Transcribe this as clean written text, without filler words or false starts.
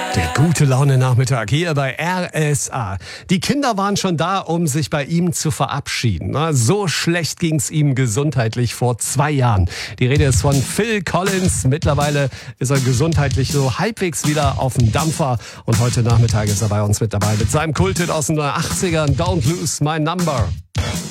Der gute Laune-Nachmittag hier bei RSA. Die Kinder waren schon da, um sich bei ihm zu verabschieden. So schlecht ging's ihm gesundheitlich vor 2 Jahren. Die Rede ist von Phil Collins. Mittlerweile ist er gesundheitlich so halbwegs wieder auf dem Dampfer. Und heute Nachmittag ist er bei uns mit dabei mit seinem Kulthit aus den 80ern, Don't Lose My Number.